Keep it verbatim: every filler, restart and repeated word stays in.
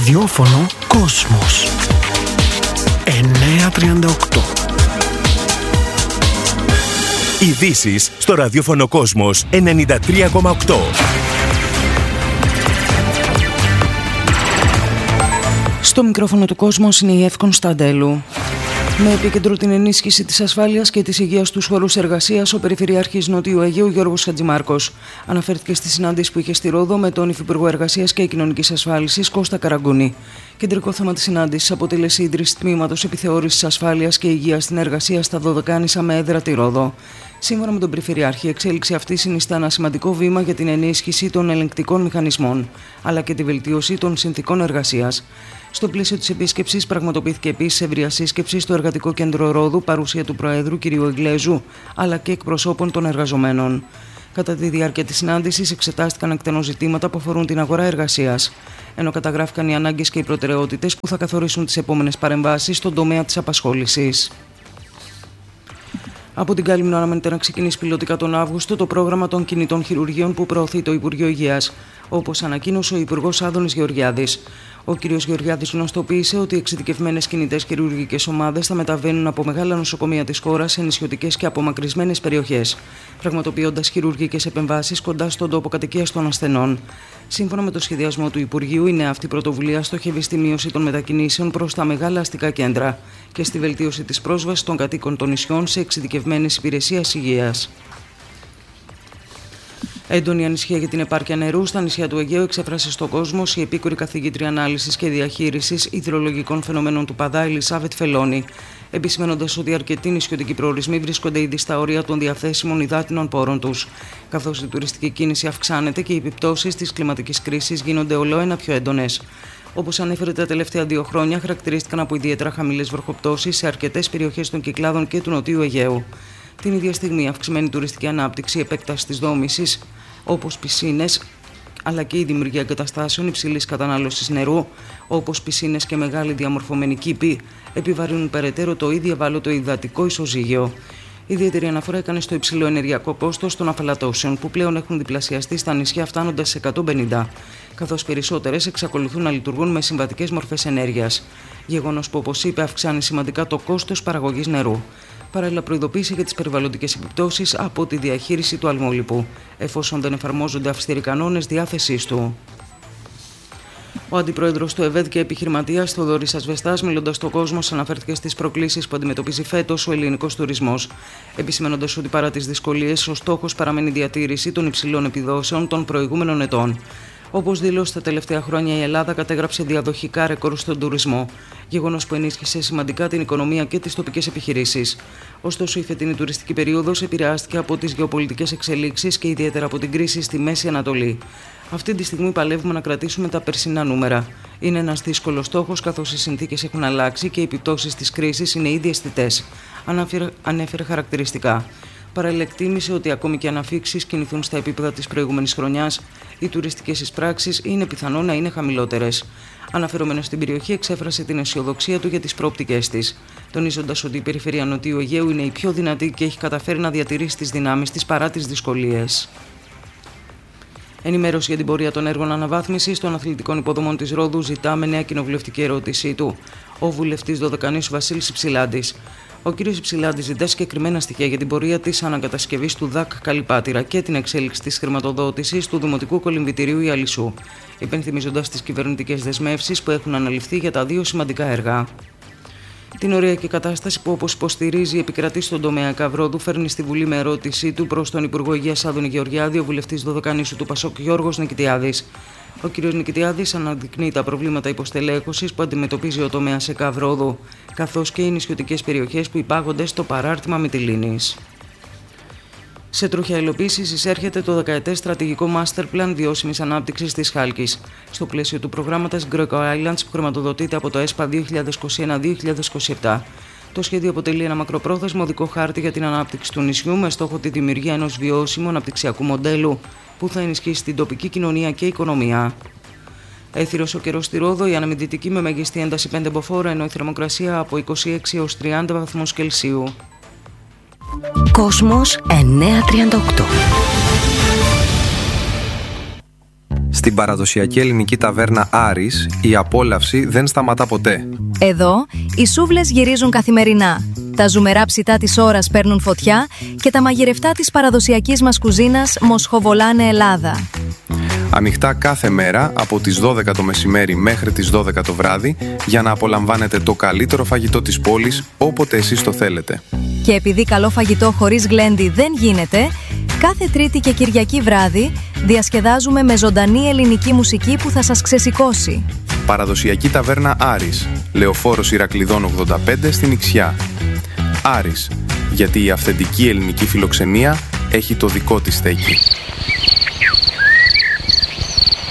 ραδιόφωνο Κόσμος εννιακόσια τριάντα οκτώ. Ειδήσεις στο ραδιόφωνο Κόσμος ενενήντα τρία κόμμα οκτώ. Στο μικρόφωνο του Κόσμος είναι η Εύη Κωνσταντέλου. Με επίκεντρο την ενίσχυση της ασφάλειας και της υγείας στους χώρους εργασίας, ο Περιφερειάρχης Νοτιού Αιγαίου Γιώργος Χατζημάρκος αναφέρθηκε στη συνάντηση που είχε στη Ρόδο με τον Υφυπουργό Εργασίας και Κοινωνικής Ασφάλισης Κώστα Καραγκούνη. Κεντρικό θέμα της συνάντησης αποτέλεσε η ίδρυση τμήματος επιθεώρησης ασφάλειας και υγείας στην εργασία στα Δωδεκάνησα με έδρα τη Ρόδο. Σύμφωνα με τον Περιφερειάρχη, η εξέλιξη αυτή συνιστά ένα σημαντικό βήμα για την ενίσχυση των ελεγκτικών μηχανισμών, αλλά και τη βελτίωση των συνθηκών εργασίας. Στο πλαίσιο της επίσκεψης, πραγματοποιήθηκε επίσης ευρεία σύσκεψη στο Εργατικό Κέντρο Ρόδου, παρουσία του Προέδρου κ. Εγγλέζου, αλλά και εκπροσώπων των εργαζομένων. Κατά τη διάρκεια της συνάντησης, εξετάστηκαν εκτενώς ζητήματα που αφορούν την αγορά εργασίας, ενώ καταγράφηκαν οι ανάγκες και οι προτεραιότητες που θα καθορίσουν τις επόμενες παρεμβάσεις στον τομέα της απασχόλησης. Από την Κάλυμνο αναμένεται να ξεκινήσει πιλωτικά τον Αύγουστο το πρόγραμμα των κινητών χειρουργείων που προωθεί το Υπουργείο Υγείας, όπως ανακοίνωσε ο Υπουργός Άδωνης Γεωργιάδης. Ο κ. Γεωργιάδης γνωστοποίησε ότι οι εξειδικευμένες κινητές χειρουργικές ομάδες θα μεταβαίνουν από μεγάλα νοσοκομεία της χώρας σε νησιωτικές και απομακρυσμένες περιοχές, πραγματοποιώντας χειρουργικές επεμβάσεις κοντά στον τόπο κατοικίας των ασθενών. Σύμφωνα με το σχεδιασμό του Υπουργείου, η νέα αυτή πρωτοβουλία στοχεύει στη μείωση των μετακινήσεων προς τα μεγάλα αστικά κέντρα και στη βελτίωση της πρόσβασης των κατοίκων των νησιών σε εξειδικευμένες υπηρεσίες υγείας. Έντονη ανησυχία για την επάρκεια νερού στα νησιά του Αιγαίου εξέφρασε στον κόσμο η επίκουρη καθηγήτρια ανάλυσης και διαχείρισης υδρολογικών φαινομένων του Παδά, Ελισάβετ Φελώνη, επισημένοντας ότι αρκετοί νησιωτικοί προορισμοί βρίσκονται ήδη στα όρια των διαθέσιμων υδάτινων πόρων τους, καθώς η τουριστική κίνηση αυξάνεται και οι επιπτώσεις της κλιματικής κρίσης γίνονται ολοένα πιο έντονες. Όπως ανέφερε, τα τελευταία δύο χρόνια χαρακτηρίστηκαν από ιδιαίτερα χαμηλές βροχοπτώσεις σε αρκετές περιοχές των Κυκλάδων και του Νοτιού Αιγαίου. Την ίδια στιγμή, η αυξημένη τουριστική ανάπτυξη, η επέκταση της δόμησης, όπως πισίνες, αλλά και η δημιουργία εγκαταστάσεων υψηλής κατανάλωσης νερού, όπως πισίνες και μεγάλη διαμορφωμένη κήπη, επιβαρύνουν περαιτέρω το ήδη ευάλωτο υδατικό ισοζύγιο. Ιδιαίτερη αναφορά έκανε στο υψηλό ενεργειακό κόστος των αφαλατώσεων, που πλέον έχουν διπλασιαστεί στα νησιά φτάνοντας σε εκατόν πενήντα, καθώς περισσότερες εξακολουθούν να λειτουργούν με συμβατικές μορφές ενέργειας. Γεγονός που, όπως είπε, αυξάνει σημαντικά το κόστος παραγωγής νερού. Παράλληλα, προειδοποίησε για τις περιβαλλοντικές επιπτώσεις από τη διαχείριση του αλμόλιπου, εφόσον δεν εφαρμόζονται αυστηροί κανόνες διάθεσής του. Ο αντιπρόεδρος του ΕΒΕΔ και επιχειρηματίας Θοδωρής Ασβεστάς, μιλώντας στον κόσμο, αναφέρθηκε στις προκλήσεις που αντιμετωπίζει φέτος ο ελληνικός τουρισμός, επισημένοντας ότι παρά τις δυσκολίες, ο στόχος παραμένει η διατήρηση των υψηλών επιδόσεων των προηγούμενων ετών. Όπως δήλωσε, τα τελευταία χρόνια η Ελλάδα κατέγραψε διαδοχικά ρεκόρ στον τουρισμό, γεγονός που ενίσχυσε σημαντικά την οικονομία και τις τοπικές επιχειρήσεις. Ωστόσο, η φετινή τουριστική περίοδος επηρεάστηκε από τις γεωπολιτικές εξελίξεις και ιδιαίτερα από την κρίση στη Μέση Ανατολή. Αυτή τη στιγμή παλεύουμε να κρατήσουμε τα περσινά νούμερα. Είναι ένας δύσκολος στόχος, καθώς οι συνθήκες έχουν αλλάξει και οι επιπτώσεις της κρίσης είναι ήδη αισθητές, ανέφερε χαρακτηριστικά. Παράλληλα, εκτίμησε ότι ακόμη και αν αφίξεις κινηθούν στα επίπεδα της προηγούμενης χρονιάς, οι τουριστικές εισπράξεις είναι πιθανό να είναι χαμηλότερες. Αναφερόμενος στην περιοχή, εξέφρασε την αισιοδοξία του για τις προοπτικές της, τονίζοντας ότι η περιφέρεια Νοτιού Αιγαίου είναι η πιο δυνατή και έχει καταφέρει να διατηρήσει τις δυνάμεις της παρά τις δυσκολίες. Ενημέρωση για την πορεία των έργων αναβάθμισης των αθλητικών υποδομών της Ρόδου ζητά με νέα κοινοβουλευτική ερώτησή του ο βουλευτής Δωδεκανήσου Βασίλης Υψηλάντης. Ο κ. Υψηλάντης ζητά συγκεκριμένα στοιχεία για την πορεία της ανακατασκευής του ΔΑΚ Καλυπάτηρα και την εξέλιξη της χρηματοδότησης του Δημοτικού Κολυμβητηρίου Ιαλισσού, υπενθυμίζοντας τις κυβερνητικές δεσμεύσεις που έχουν αναλυφθεί για τα δύο σημαντικά έργα. Την οριακή κατάσταση που, όπως υποστηρίζει, επικρατεί στον τομέα Καυρόδου, φέρνει στη Βουλή με ερώτησή του προς τον Υπουργό Υγείας Άδωνη Γεωργιάδη ο βουλευτής Δωδεκανήσου του Πασόκ Γιώργος Νικητιάδης. Ο κ. Νικητιάδης αναδεικνύει τα προβλήματα υποστελέχωσης που αντιμετωπίζει ο τομέας Καυρόδου, καθώς και οι νησιωτικές περιοχές που υπάγονται στο παράρτημα Μυτιλήνης. Σε τροχιά υλοποίησης εισέρχεται το δεκαετές στρατηγικό Master Plan βιώσιμης ανάπτυξης της Χάλκης, στο πλαίσιο του προγράμματος Greco Islands που χρηματοδοτείται από το ΕΣΠΑ δύο χιλιάδες είκοσι ένα με δύο χιλιάδες είκοσι επτά. Το σχέδιο αποτελεί ένα μακροπρόθεσμο οδικό χάρτη για την ανάπτυξη του νησιού με στόχο τη δημιουργία ενός βιώσιμου αναπτυξιακού μοντέλου που θα ενισχύσει την τοπική κοινωνία και οικονομία. Έθυρος ο καιρός στη Ρόδο, η αναμυντική με μέγιστη ένταση πέντε μποφόρ, ενώ η θερμοκρασία από είκοσι έξι έως τριάντα βαθμούς Κελσίου. Κόσμος εννιακόσια τριάντα οκτώ. Στην παραδοσιακή ελληνική ταβέρνα Άρης, η απόλαυση δεν σταματά ποτέ. Εδώ, οι σούβλες γυρίζουν καθημερινά. Τα ζουμερά ψητά της ώρας παίρνουν φωτιά και τα μαγειρευτά της παραδοσιακής μας κουζίνας μοσχοβολάνε Ελλάδα. Ανοιχτά κάθε μέρα από τις δώδεκα το μεσημέρι μέχρι τις δώδεκα το βράδυ για να απολαμβάνετε το καλύτερο φαγητό της πόλης όποτε εσείς το θέλετε. Και επειδή καλό φαγητό χωρίς γλέντι δεν γίνεται, κάθε Τρίτη και Κυριακή βράδυ διασκεδάζουμε με ζωντανή ελληνική μουσική που θα σας ξεσηκώσει. Παραδοσιακή ταβέρνα Άρης, Λεωφόρος Ηρακλειδών ογδόντα πέντε στην Ιξιά. Άρης, γιατί η αυθεντική ελληνική φιλοξενία έχει το δικό της στέκι.